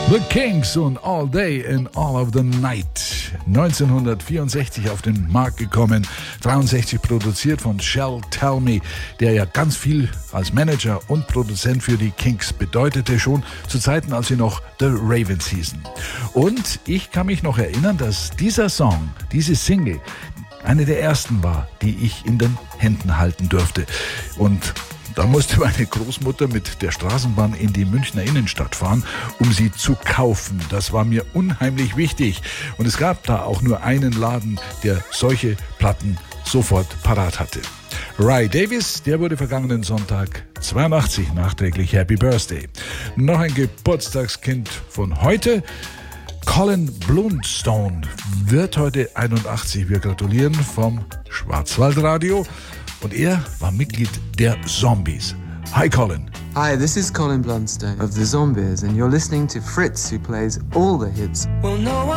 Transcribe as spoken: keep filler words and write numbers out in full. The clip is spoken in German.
The Kinks und All Day and All of the Night. neunzehnhundertvierundsechzig auf den Markt gekommen, dreiundsechzig produziert von Shel Talmy, der ja ganz viel als Manager und Produzent für die Kinks bedeutete, schon zu Zeiten, als sie noch The Ravens hießen. Und ich kann mich noch erinnern, dass dieser Song, diese Single, eine der ersten war, die ich in den Händen halten durfte. Und da musste meine Großmutter mit der Straßenbahn in die Münchner Innenstadt fahren, um sie zu kaufen. Das war mir unheimlich wichtig. Und es gab da auch nur einen Laden, der solche Platten sofort parat hatte. Ray Davies, der wurde vergangenen Sonntag zweiundachtzig, nachträglich Happy Birthday. Noch ein Geburtstagskind von heute. Colin Blunstone wird heute einundachtzig. Wir gratulieren vom Schwarzwaldradio. Und er war Mitglied der Zombies. Hi, Colin. Hi, this is Colin Blunstone of the Zombies, and you're listening to Fritz, who plays all the hits. Well, no